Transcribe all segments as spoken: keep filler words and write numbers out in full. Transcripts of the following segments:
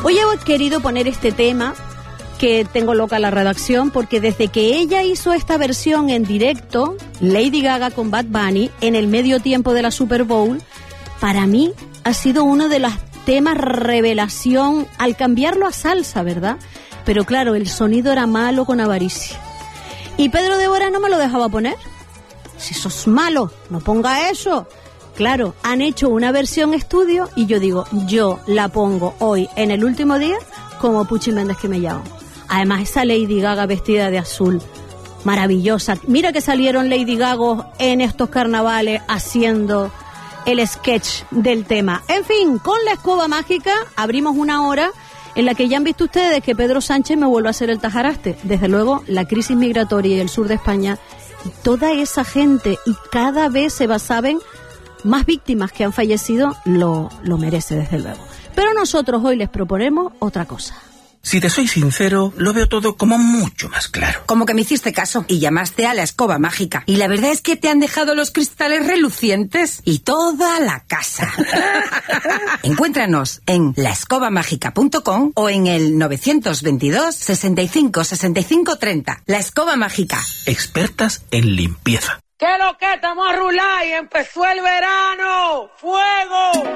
Hoy he querido poner este tema que tengo loca la redacción porque desde que ella hizo esta versión en directo, Lady Gaga con Bad Bunny, en el medio tiempo de la Super Bowl, para mí ha sido uno de los temas revelación al cambiarlo a salsa, ¿verdad? Pero claro, el sonido era malo con avaricia. Y Pedro de Bora no me lo dejaba poner. Si sos malo, no ponga eso. Claro, han hecho una versión estudio y yo digo, yo la pongo hoy en el último día como Puchi Méndez que me llamo. Además, esa Lady Gaga vestida de azul, maravillosa. Mira que salieron Lady Gaga en estos carnavales haciendo el sketch del tema. En fin, con la escoba mágica abrimos una hora en la que ya han visto ustedes que Pedro Sánchez me vuelve a hacer el tajaraste. Desde luego, la crisis migratoria y el sur de España, y toda esa gente, y cada vez se va, saben, más víctimas que han fallecido, lo, lo merece desde luego. Pero nosotros hoy les proponemos otra cosa. Si te soy sincero, lo veo todo como mucho más claro. Como que me hiciste caso y llamaste a la escoba mágica. Y la verdad es que te han dejado los cristales relucientes y toda la casa. Encuéntranos en la escoba mágica punto com o en el nueve dos dos, sesenta y cinco, sesenta y cinco, treinta. La Escoba Mágica. Expertas en limpieza. ¿Qué lo que estamos a rular y empezó el verano? ¡Fuego!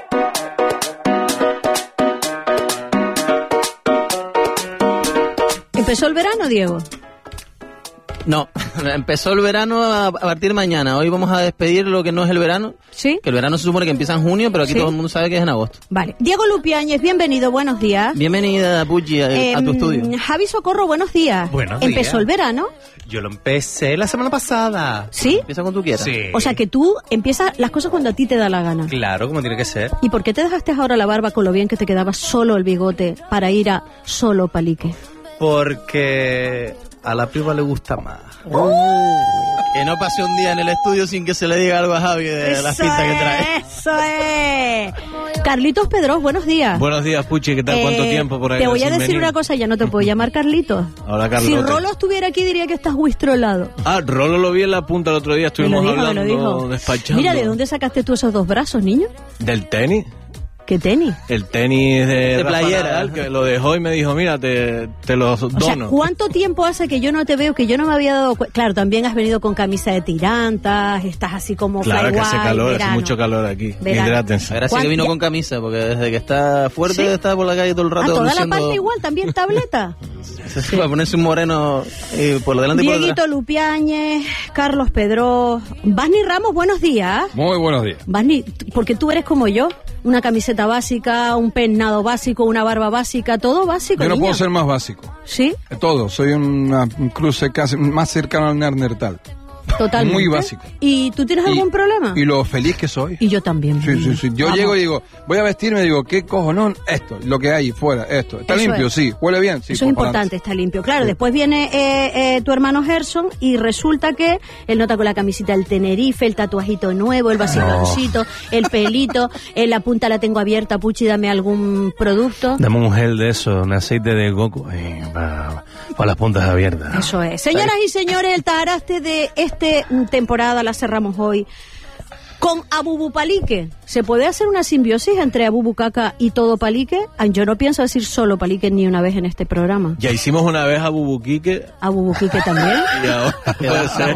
¿Empezó el verano, Diego? No, empezó el verano a, a partir de mañana. Hoy vamos a despedir lo que no es el verano. ¿Sí? Que el verano se supone que empieza en junio, pero aquí ¿sí? Todo el mundo sabe que es en agosto. Vale. Diego Lupiáñez, bienvenido, buenos días. Bienvenida, Puchi, a, eh, a tu estudio. Javi Socorro, buenos días. Buenos días. ¿Empezó el verano? Yo lo empecé la semana pasada. ¿Sí? Empieza cuando tú quieras. Sí. O sea que tú empiezas las cosas cuando a ti te da la gana. Claro, como tiene que ser. ¿Y por qué te dejaste ahora la barba con lo bien que te quedaba solo el bigote para ir a solo palique? Porque a la prima le gusta más. Oh, que no pase un día en el estudio sin que se le diga algo a Javi de eso la pinta que trae. Eso es. Carlitos Pedros, buenos días. Buenos días, Puchi, ¿qué tal? Eh, ¿Cuánto tiempo por ahí? Te voy a decir venir? una cosa, ya no te puedo llamar Carlitos. Ahora Carlos. Si Rolo estuviera aquí diría que estás wistrolado. Ah, Rolo lo vi en la punta el otro día, estuvimos dijo, hablando, despachando. Mira, ¿de dónde sacaste tú esos dos brazos, niño? Del tenis. ¿Qué tenis? El tenis de, de playera, Nadal, que lo dejó y me dijo, mira, te, te los dono. O sea, ¿cuánto tiempo hace que yo no te veo, que yo no me había dado cuenta? Claro, también has venido con camisa de tirantas, estás así como claro fly que hace wild, calor, verano. hace mucho calor aquí. Verano. Hidrátense. Ahora sí que vino con camisa, porque desde que está fuerte ¿sí? está por la calle todo el rato. A toda luciendo... la parte igual, también tableta. Se sí. Va a ponerse un moreno eh, por delante y por Dieguito detrás. Lupiáñez, Carlos Pedro, Basni Ramos, buenos días. Muy buenos días. Basni, porque tú eres como yo, una camiseta básica, un peinado básico, una barba básica, todo básico. Yo no niño. puedo ser más básico. ¿Sí? Todo, soy una, un cruce casi más cercano al neandertal. Totalmente. Muy básico. ¿Y tú tienes algún y, problema? Y lo feliz que soy. Y yo también. Sí, sí, sí. Yo Vamos. llego y digo, voy a vestirme y digo, ¿qué cojo? No, esto, lo que hay fuera, esto. ¿Está Eso limpio? es. Sí. ¿Huele bien? Sí. Eso es importante, está limpio. Claro, sí. Después viene eh, eh, tu hermano Gerson y resulta que él nota con la camisita del Tenerife, el tatuajito nuevo, el vaciloncito, no. El pelito, en la punta la tengo abierta. Puchi, dame algún producto. Dame un gel de eso, un aceite de coco eh, para, para las puntas abiertas. Eso es. Señoras y señores, el tajaraste de esta temporada la cerramos hoy con Abubu Palique. ¿Se puede hacer una simbiosis entre Abubu Caca y todo Palique? Yo no pienso decir solo Palique ni una vez en este programa. Ya hicimos una vez a Bubuquique. ¿Abubu Quique también? Y ahora puede ser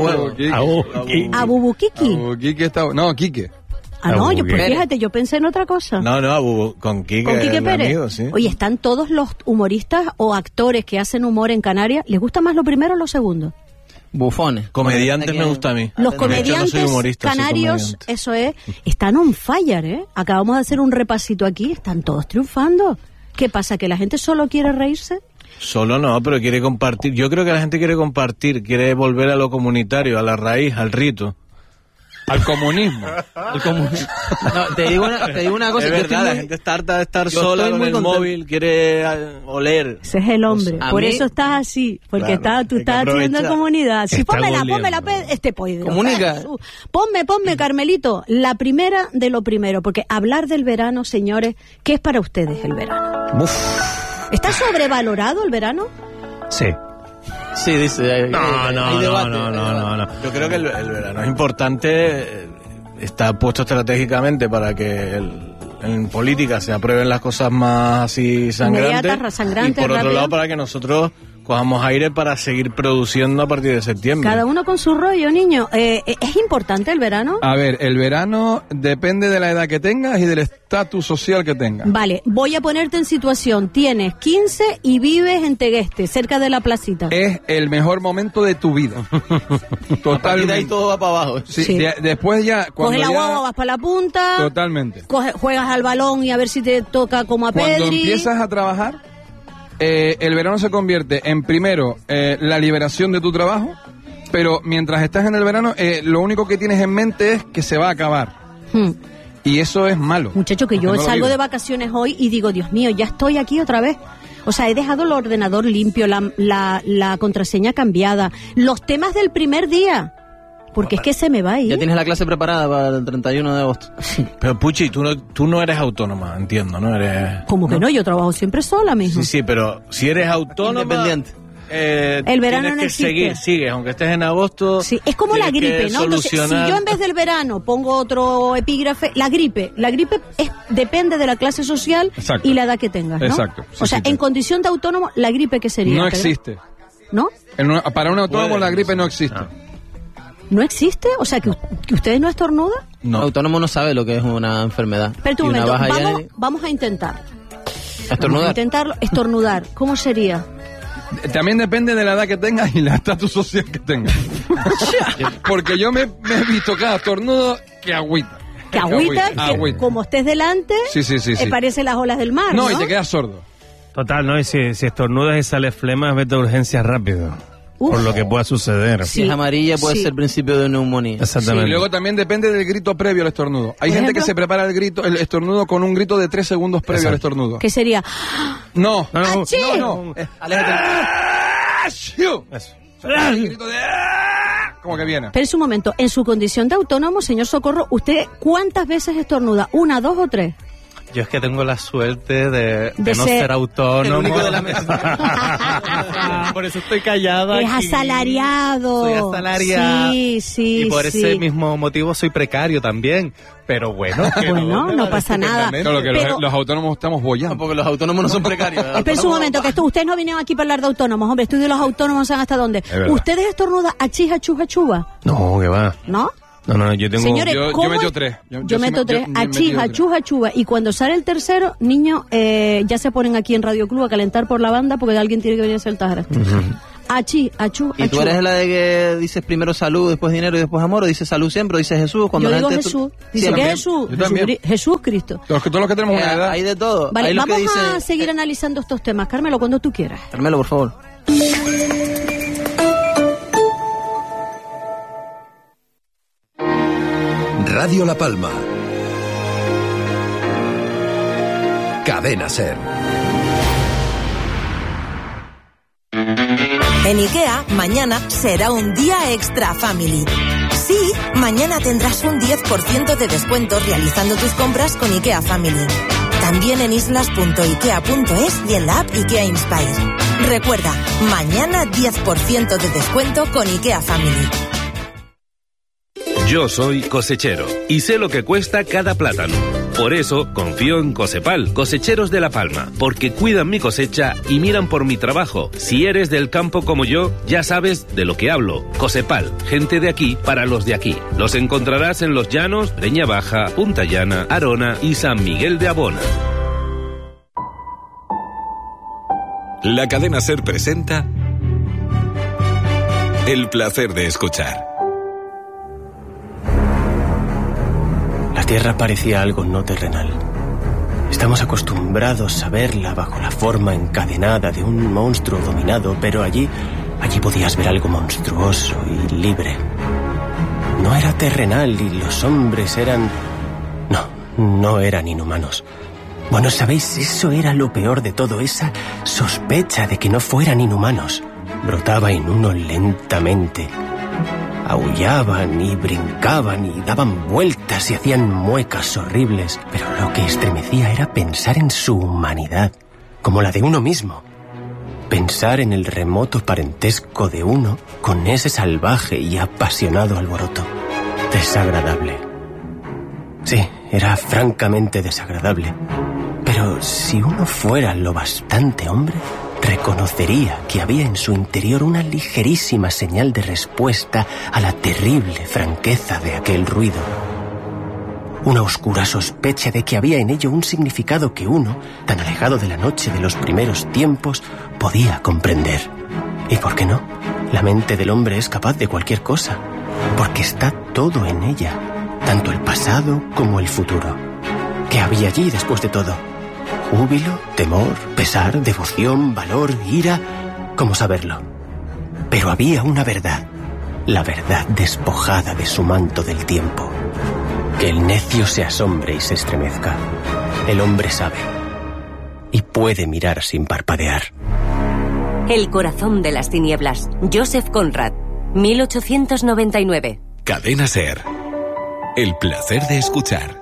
Abubu Kiki. Abubu Quique está... No, Quique. Ah, no, yo, pues fíjate, yo pensé en otra cosa. No, no, Abubu, con Quique, con Quique Pérez. Amigo, sí. Oye, están todos los humoristas o actores que hacen humor en Canarias, ¿les gusta más lo primero o lo segundo? Bufones. Comediantes me gusta a mí. Los de comediantes hecho, no soy humorista, canarios, soy comediante. eso es, están on fire, ¿eh? Acabamos de hacer un repasito aquí, están todos triunfando. ¿Qué pasa, que la gente solo quiere reírse? Solo no, pero quiere compartir. Yo creo que la gente quiere compartir, quiere volver a lo comunitario, a la raíz, al rito. Al comunismo. Al comunismo. No, te digo una, te digo una cosa. Es yo verdad, muy, la gente está harta de estar yo sola estoy con muy el contento. móvil, quiere uh, oler. Ese es el hombre. A Por mí- eso estás así. Porque Claro, está, tú hay que estás haciendo aprovechar. comunidad. Sí, Está pónmela, goleando. pónmela, pe- este poide. Comunica. Ponme, ponme, Carmelito. La primera de lo primero. Porque hablar del verano, señores, ¿qué es para ustedes el verano? Uf. ¿Está sobrevalorado el verano? Sí. Sí, dice. Hay, No, hay, no, hay no, debate, no, hay no, debate. no, no. Yo creo que el, el verano es importante, eh, está puesto estratégicamente para que el, en política se aprueben las cosas más así sangrantes. Inmediatas, sangrantes, y por otro rápido. lado, para que nosotros cojamos aire para seguir produciendo a partir de septiembre. Cada uno con su rollo, niño. Eh, ¿Es importante el verano? A ver, el verano depende de la edad que tengas y del estatus social que tengas. Vale, voy a ponerte en situación. Tienes quince y vives en Tegueste, cerca de la placita. Es el mejor momento de tu vida. Y de ahí Totalmente. todo va para abajo. Sí, Sí. de- después ya... Coges Cuando la ya- guagua, vas para la punta, Totalmente. coge- juegas al balón y a ver si te toca como a Cuando Pedri. empiezas a trabajar, eh, el verano se convierte en, primero, eh, la liberación de tu trabajo, pero mientras estás en el verano, eh, lo único que tienes en mente es que se va a acabar. Hmm. Y eso es malo. Muchacho, que yo Porque no lo salgo vives. de vacaciones hoy y digo, Dios mío, ya estoy aquí otra vez. O sea, he dejado el ordenador limpio, la, la, la contraseña cambiada, los temas del primer día. Porque es que se me va a ir. Ya tienes la clase preparada para el treinta y uno de agosto. Pero Puchi, tú no, tú no eres autónoma, entiendo, ¿no? Eres... Como que no, yo trabajo siempre sola mismo. Sí, sí, pero si eres autónoma... Independiente. eh, El verano tienes no que existe. seguir, sigues, aunque estés en agosto... Sí, es como la tienes que gripe, ¿no? Entonces, si solucionar- yo en vez del verano pongo otro epígrafe, la gripe, la gripe es, depende de la clase social Exacto. y la edad que tengas, ¿no? Exacto, sí, o sea, sí, en sí. condición de autónomo, la gripe, ¿qué sería? No Pedro? existe. ¿No? En una- para un autónomo Puede, la gripe no sí. existe. Ah. ¿No existe? O sea, que, que ustedes no estornudan. No. El autónomo no sabe lo que es una enfermedad. Espérate un Y una momento, baja ya vamos, es- vamos a intentar. Vamos a estornudar. intentarlo, estornudar. ¿Cómo sería? También depende de la edad que tengas y la estatus social que tengas. Porque yo me, me he visto cada estornudo que agüita. Que agüita, que agüita. como estés delante, Sí, sí, sí, eh, sí. parece las olas del mar, ¿no? No, y te quedas sordo. Total, ¿no? Y si, si estornudas y sale flema, vete a urgencias rápido. Uf. Por lo que pueda suceder. Si es amarilla puede Sí. ser principio de neumonía. Exactamente. Y luego también depende del grito previo al estornudo. Hay Por gente ejemplo, que se prepara el grito, el estornudo con un grito de tres segundos previo al Exacto. estornudo. ¿Qué sería? No. No, no, ¡Achí! No, no. Aléjate. ¡Ashiu! Eso. El grito de ¡ah! Como que viene. Espérese un momento. En su condición de autónomo, señor Socorro, ¿usted cuántas veces estornuda? ¿Una, dos o tres? Yo es que tengo la suerte de, de De no ser ser autónomo. el único de la mesa. Por eso estoy callada. Es aquí. asalariado. Soy asalariado. Sí, sí, Y por sí. ese mismo motivo soy precario también. Pero bueno. que Bueno, me no va a pasa decir nada. eternamente. Claro que Pero- los, los autónomos estamos bollando. Porque los autónomos no son precarios. Espera un momento, que esto, ustedes no vinieron aquí para hablar de autónomos, hombre, estudio los autónomos, ¿saben hasta dónde? verdad. ¿Ustedes estornudan a chija, chuja, chuba? No, que va. ¿No? No, no, yo tengo... Señores, yo- yo ¿cómo meto es? tres. Yo- Yo, yo sí meto me- tres. yo- yo he a chija, metido tres. chuja, chuba. Y cuando sale el tercero, niños, eh, ya se ponen aquí en Radio Club a calentar por la banda porque alguien tiene que venir a hacer el tajara. Achi, achu, ¿Y tú achu. eres la de que dices primero salud, después dinero y después amor? ¿O dices salud siempre? ¿O dices Jesús? Cuando Yo la digo gente- Jesús. tú- Dice, siempre. ¿qué es Jesús? Yo también. Jesús, Jesús Cristo. Todos, todos los que tenemos una Eh, edad. hay de todo. Vale, Hay los vamos que dicen... a seguir analizando estos temas. Carmelo, cuando tú quieras. Carmelo, por favor. Radio La Palma. Cadena Ser. En IKEA, mañana será un día extra family. Sí, mañana tendrás un diez por ciento de descuento realizando tus compras con IKEA Family. También en islas punto ikea punto es y en la app IKEA Inspire. Recuerda, mañana diez por ciento de descuento con IKEA Family. Yo soy cosechero y sé lo que cuesta cada plátano. Por eso confío en Cosepal, cosecheros de La Palma, porque cuidan mi cosecha y miran por mi trabajo. Si eres del campo como yo, ya sabes de lo que hablo. Cosepal, gente de aquí para los de aquí. Los encontrarás en Los Llanos, Breña Baja, Punta Llana, Arona y San Miguel de Abona. La Cadena Ser presenta El placer de escuchar. La Tierra parecía algo no terrenal. Estamos acostumbrados a verla bajo la forma encadenada de un monstruo dominado, pero allí, allí podías ver algo monstruoso y libre. No era terrenal y los hombres eran... No, no eran inhumanos. Bueno, ¿sabéis? Eso era lo peor de todo, esa sospecha de que no fueran inhumanos. Brotaba en uno lentamente. Aullaban y brincaban y daban vueltas y hacían muecas horribles, pero lo que estremecía era pensar en su humanidad, como la de uno mismo. Pensar en el remoto parentesco de uno con ese salvaje y apasionado alboroto. Desagradable. Sí, era francamente desagradable. Pero si uno fuera lo bastante hombre, reconocería que había en su interior una ligerísima señal de respuesta a la terrible franqueza de aquel ruido. Una oscura sospecha de que había en ello un significado que uno, tan alejado de la noche de los primeros tiempos, podía comprender. ¿Y por qué no? La mente del hombre es capaz de cualquier cosa, porque está todo en ella, tanto el pasado como el futuro. ¿Qué había allí después de todo? Júbilo, temor, pesar, devoción, valor, ira, ¿cómo saberlo? Pero había una verdad, la verdad despojada de su manto del tiempo. Que el necio se asombre y se estremezca. El hombre sabe y puede mirar sin parpadear. El corazón de las tinieblas. Joseph Conrad, mil ochocientos noventa y nueve. Cadena SER. El placer de escuchar.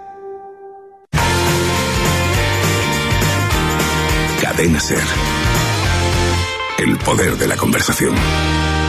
Cadena SER. El poder de la conversación.